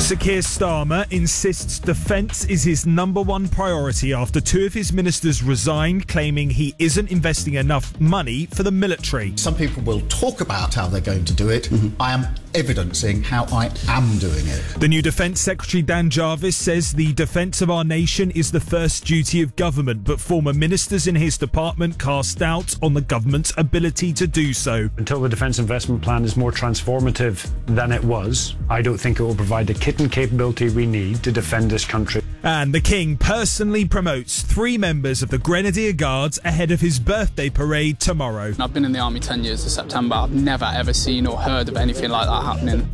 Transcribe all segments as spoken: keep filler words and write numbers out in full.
Sir Keir Starmer insists defence is his number one priority after two of his ministers resigned, claiming he isn't investing enough money for the military. Some people will talk about how they're going to do it. Mm-hmm. I am evidencing how I am doing it. The new Defence Secretary Dan Jarvis says the defence of our nation is the first duty of government, but former ministers in his department cast doubt on the government's ability to do so. Until the Defence Investment Plan is more transformative than it was, I don't think it will provide the kit and capability we need to defend this country. And the King personally promotes three members of the Grenadier Guards ahead of his birthday parade tomorrow. I've been in the army ten years this September. I've never ever seen or heard of anything like that happening.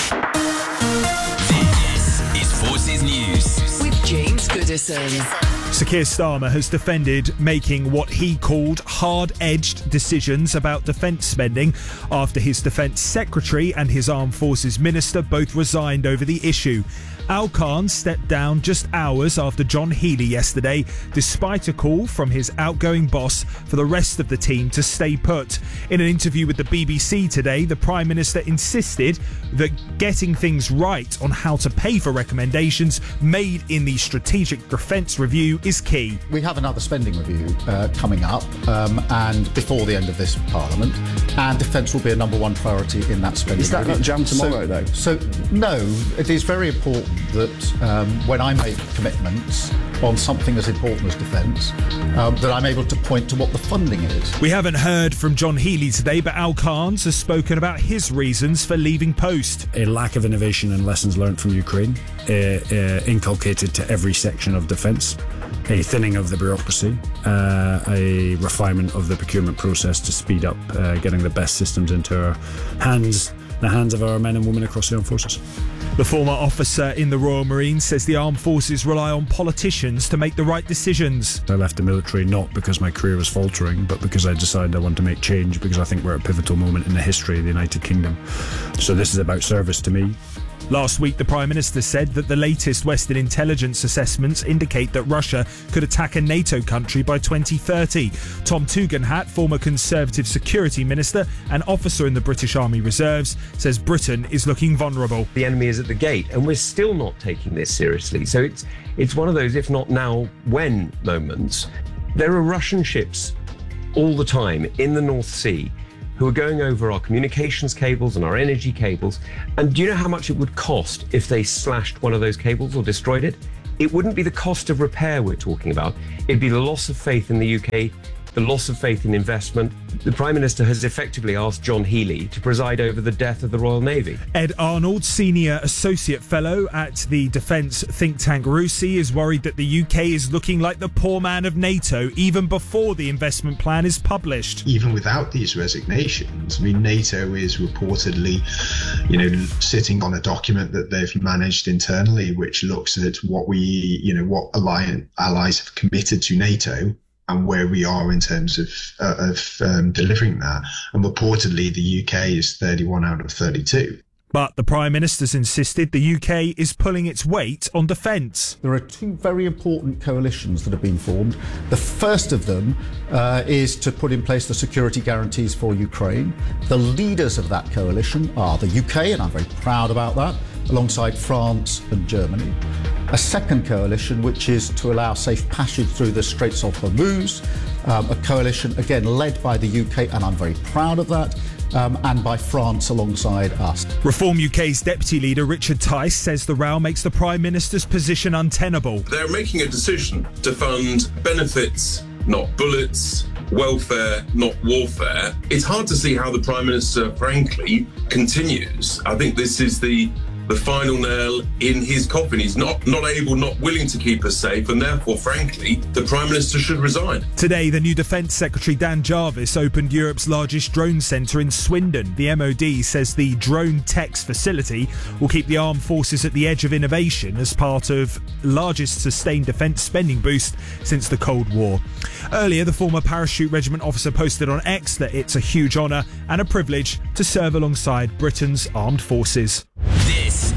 This is Forces News with James Goodison. Sir Keir Starmer has defended making what he called hard-edged decisions about defence spending after his Defence Secretary and his Armed Forces Minister both resigned over the issue. Al Khan stepped down just hours after John Healey yesterday, despite a call from his outgoing boss for the rest of the team to stay put. In an interview with the B B C today, the Prime Minister insisted that getting things right on how to pay for recommendations made in the Strategic Defence Review is key. We have another spending review uh, coming up um, and before the end of this Parliament, and defence will be a number one priority in that spending Is that review. not jammed tomorrow, so, though? So, no, it is very important that um, when I make commitments on something as important as defence, um, that I'm able to point to what the funding is. We haven't heard from John Healey today, but Al Khan has spoken about his reasons for leaving post. A lack of innovation and lessons learned from Ukraine, uh, uh, inculcated to every section of defence, a thinning of the bureaucracy, uh, a refinement of the procurement process to speed up uh, getting the best systems into our hands, the hands of our men and women across the armed forces. The former officer in the Royal Marines says the armed forces rely on politicians to make the right decisions. I left the military not because my career was faltering, but because I decided I want to make change, because I think we're at a pivotal moment in the history of the United Kingdom. So this is about service to me. Last week, the Prime Minister said that the latest Western intelligence assessments indicate that Russia could attack a NATO country by twenty thirty. Tom Tugendhat, former Conservative Security Minister and officer in the British Army Reserves, says Britain is looking vulnerable. The enemy is at the gate, and we're still not taking this seriously. So it's it's one of those if not now, when moments. There are Russian ships all the time in the North Sea who are going over our communications cables and our energy cables. And do you know how much it would cost if they slashed one of those cables or destroyed it? It wouldn't be the cost of repair we're talking about. It'd be the loss of faith in the U K, the loss of faith in investment. The Prime Minister has effectively asked John Healey to preside over the death of the Royal Navy. Ed Arnold, Senior Associate Fellow at the defence think tank RUSI, is worried that the U K is looking like the poor man of NATO even before the investment plan is published. Even without these resignations, I mean, NATO is reportedly, you know, sitting on a document that they've managed internally, which looks at what we, you know, what alliance, allies have committed to NATO and where we are in terms of uh, of um, delivering that. And reportedly, the U K is thirty-one out of thirty-two. But the Prime Minister's insisted the U K is pulling its weight on defence. There are two very important coalitions that have been formed. The first of them uh, is to put in place the security guarantees for Ukraine. The leaders of that coalition are the U K, and I'm very proud about that, alongside France and Germany. A second coalition, which is to allow safe passage through the Straits of Hormuz, um, a coalition, again, led by the U K, and I'm very proud of that, um, and by France alongside us. Reform U K's Deputy Leader Richard Tice says the row makes the Prime Minister's position untenable. They're making a decision to fund benefits, not bullets, welfare, not warfare. It's hard to see how the Prime Minister, frankly, continues. I think this is the the final nail in his coffin. He's not, not able, not willing to keep us safe, and therefore, frankly, the Prime Minister should resign. Today, the new Defence Secretary Dan Jarvis opened Europe's largest drone centre in Swindon. The M O D says the Drone Techs facility will keep the armed forces at the edge of innovation as part of largest sustained defence spending boost since the Cold War. Earlier, the former parachute regiment officer posted on X that it's a huge honour and a privilege to serve alongside Britain's armed forces. This is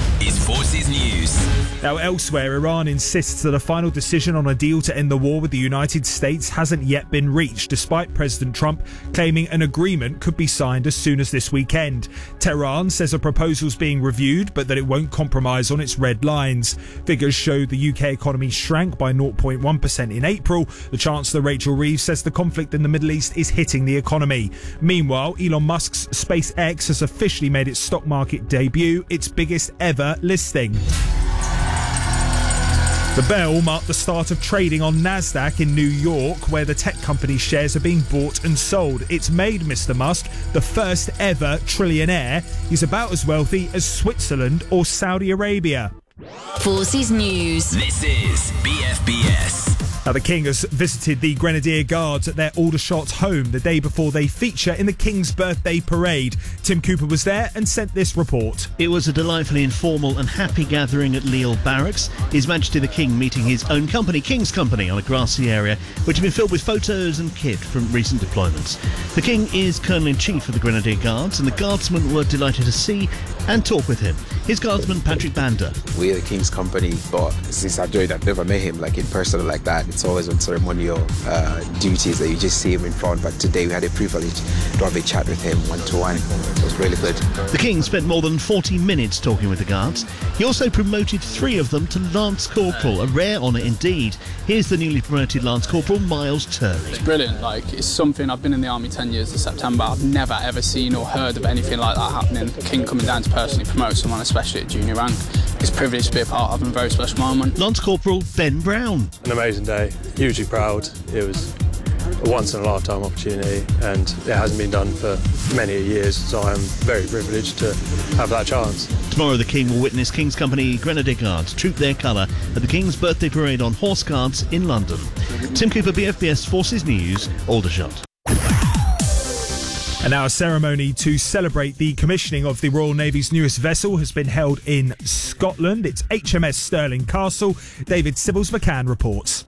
Forces News. Now, elsewhere, Iran insists that a final decision on a deal to end the war with the United States hasn't yet been reached, despite President Trump claiming an agreement could be signed as soon as this weekend. Tehran says a proposal's being reviewed, but that it won't compromise on its red lines. Figures show the U K economy shrank by zero point one percent in April. The Chancellor, Rachel Reeves, says the conflict in the Middle East is hitting the economy. Meanwhile, Elon Musk's SpaceX has officially made its stock market debut, its biggest ever listing. The bell marked the start of trading on Nasdaq in New York, where the tech company's shares are being bought and sold. It's made Mister Musk the first ever trillionaire. He's about as wealthy as Switzerland or Saudi Arabia. Forces News. This is B F B S. Now, the King has visited the Grenadier Guards at their Aldershot home the day before they feature in the King's birthday parade. Tim Cooper was there and sent this report. It was a delightfully informal and happy gathering at Lille Barracks. His Majesty the King meeting his own company, King's Company, on a grassy area, which had been filled with photos and kit from recent deployments. The King is Colonel-in-Chief of the Grenadier Guards, and the Guardsmen were delighted to see and talk with him. His Guardsman, Patrick Bander. We're the King's Company, but since I joined, I've never met him like in person like that. It's always on ceremonial uh, duties that you just see him in front, but today we had a privilege to have a chat with him one-to-one. It was really good. The King spent more than forty minutes talking with the Guards. He also promoted three of them to Lance Corporal, a rare honour indeed. Here's the newly promoted Lance Corporal, Miles Turley. It's brilliant. Like, it's something. I've been in the Army ten years this September. I've never ever seen or heard of anything like that happening. The King coming down to personally promote someone, especially at junior rank. It's a privilege to be a part of and a very special moment. Lance Corporal Ben Brown. An amazing day, hugely proud. It was a once in a lifetime opportunity and it hasn't been done for many years, so I'm very privileged to have that chance. Tomorrow the King will witness King's Company Grenadier Guards troop their colour at the King's birthday parade on Horse Guards in London. Tim Cooper, B F B S Forces News, Aldershot. And now a ceremony to celebrate the commissioning of the Royal Navy's newest vessel has been held in Scotland. It's H M S Stirling Castle. David Sybills McCann reports.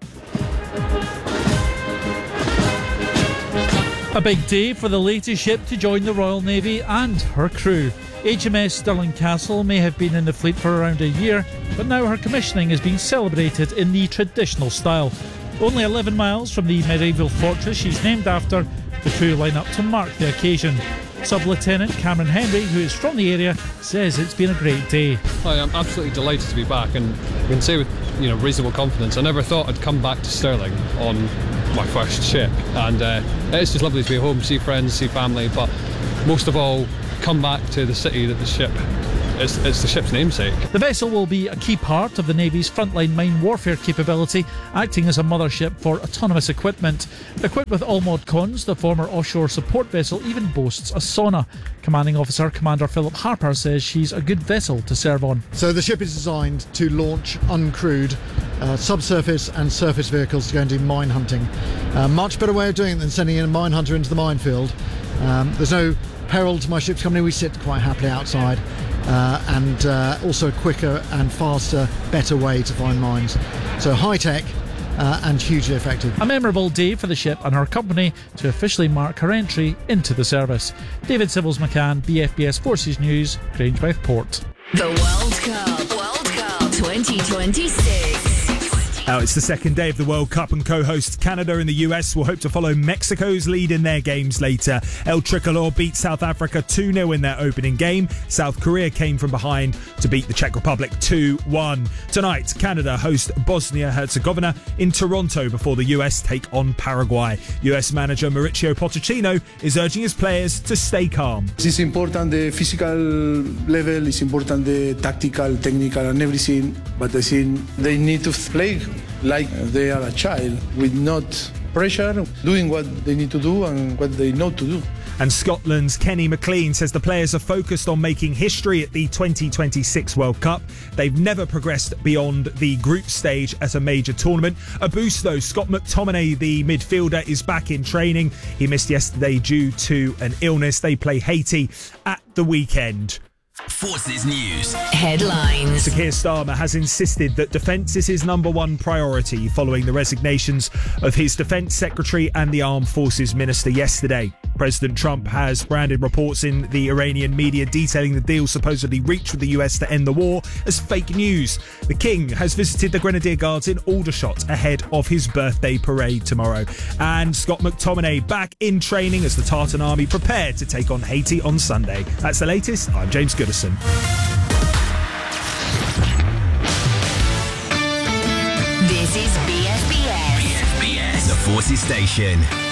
A big day for the latest ship to join the Royal Navy and her crew. H M S Stirling Castle may have been in the fleet for around a year, but now her commissioning is being celebrated in the traditional style. Only eleven miles from the medieval fortress she's named after, the crew line up to mark the occasion. Sub-Lieutenant Cameron Henry, who is from the area, says it's been a great day. I am absolutely delighted to be back, and I can say with you know reasonable confidence, I never thought I'd come back to Stirling on my first ship, and uh, it's just lovely to be home, see friends, see family, but most of all, come back to the city that the ship It's, it's the ship's namesake. The vessel will be a key part of the Navy's frontline mine warfare capability, acting as a mothership for autonomous equipment. Equipped with all mod cons, the former offshore support vessel even boasts a sauna. Commanding Officer Commander Philip Harper says she's a good vessel to serve on. So the ship is designed to launch uncrewed uh, subsurface and surface vehicles to go and do mine hunting. A much better way of doing it than sending in a mine hunter into the minefield. Um, there's no peril to my ship's company. We sit quite happily outside. Uh, and uh, also a quicker and faster, better way to find mines. So high tech uh, and hugely effective. A memorable day for the ship and her company to officially mark her entry into the service. David Sybills McCann, B F B S Forces News, Grangemouth Port. The World Cup, World Cup twenty twenty-six. Now, it's the second day of the World Cup and co-hosts Canada and the U S will hope to follow Mexico's lead in their games later. El Tricolor beat South Africa two nil in their opening game. South Korea came from behind to beat the Czech Republic two one. Tonight, Canada host Bosnia-Herzegovina in Toronto before the U S take on Paraguay. U S manager Mauricio Pochettino is urging his players to stay calm. It's important the physical level, it's important the tactical, technical and everything, but I think they need to play like they are a child, with not pressure, doing what they need to do and what they know to do. And Scotland's Kenny McLean says the players are focused on making history at the twenty twenty-six World Cup. They've never progressed beyond the group stage at a major tournament. A boost though, Scott McTominay, the midfielder, is back in training. He missed yesterday due to an illness. They play Haiti at the weekend. Forces News Headlines. Sir Keir Starmer has insisted that defence is his number one priority following the resignations of his Defence Secretary and the Armed Forces Minister yesterday. President Trump has branded reports in the Iranian media detailing the deal supposedly reached with the U S to end the war as fake news. The King has visited the Grenadier Guards in Aldershot ahead of his birthday parade tomorrow. And Scott McTominay back in training as the Tartan Army prepare to take on Haiti on Sunday. That's the latest. I'm James Goodison. This is B F B S. B F B S, the Forces Station.